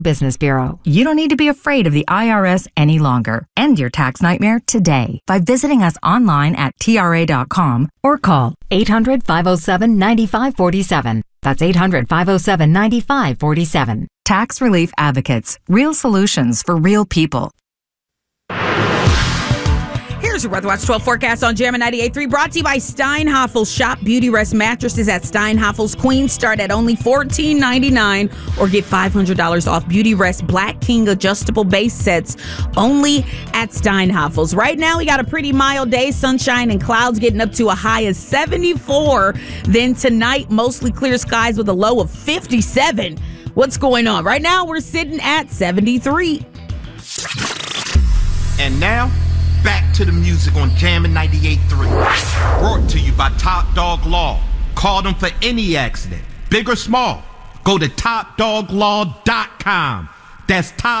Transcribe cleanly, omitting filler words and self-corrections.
Business Bureau. You don't need to be afraid of the IRS any longer. End your tax nightmare today by visiting us online at TRA.com or call 800-507-9547. That's 800-507-9547. Tax Relief Advocates. Real solutions for real people. Here's your Weather Watch 12 forecast on Jammin' 98.3, brought to you by Steinhafels. Shop Beautyrest mattresses at Steinhafels. Queens start at only $14.99 or get $500 off Beautyrest Black King adjustable base sets only at Steinhafels. Right now, we got a pretty mild day, sunshine and clouds getting up to a high of 74. Then tonight, mostly clear skies with a low of 57. What's going on? Right now, we're sitting at 73. And now, back to the music on Jammin' 98.3. Brought to you by Top Dog Law. Call them for any accident, big or small. Go to TopDogLaw.com. That's Top